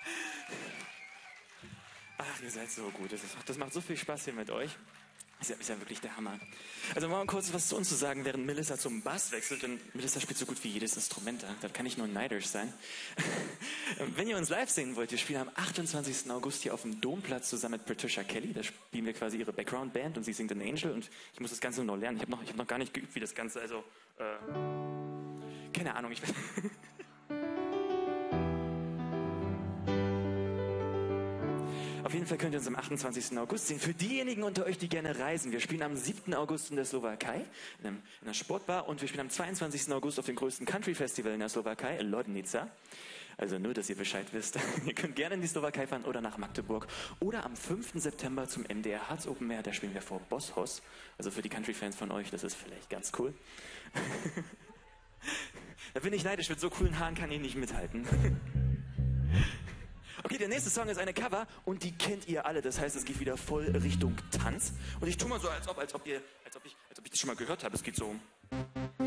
Ach, ihr seid so gut. Das macht so viel Spaß hier mit euch. Ist ja wirklich der Hammer. Also mal kurz was zu uns zu sagen, während Melissa zum Bass wechselt, denn Melissa spielt so gut wie jedes Instrument da. Da kann ich nur neidisch sein. Wenn ihr uns live sehen wollt, wir spielen am 28. August hier auf dem Domplatz zusammen mit Patricia Kelly. Da spielen wir quasi ihre Background-Band und sie singt an Angel und ich muss das Ganze noch lernen. Ich hab noch gar nicht geübt, wie das Ganze, also, keine Ahnung, ich weiß. Auf jeden Fall könnt ihr uns am 28. August sehen. Für diejenigen unter euch, die gerne reisen. Wir spielen am 7. August in der Slowakei, in einer Sportbar. Und wir spielen am 22. August auf dem größten Country-Festival in der Slowakei, Lodnica. Also nur, dass ihr Bescheid wisst. Ihr könnt gerne in die Slowakei fahren oder nach Magdeburg. Oder am 5. September zum MDR Harz Open Air. Da spielen wir vor Bosshaus. Also für die Country-Fans von euch, das ist vielleicht ganz cool. Da bin ich neidisch. Mit so coolen Haaren kann ich nicht mithalten. Okay, der nächste Song ist eine Cover und die kennt ihr alle. Das heißt, es geht wieder voll Richtung Tanz. Und ich tue mal so, als ob ich das schon mal gehört habe. Es geht so.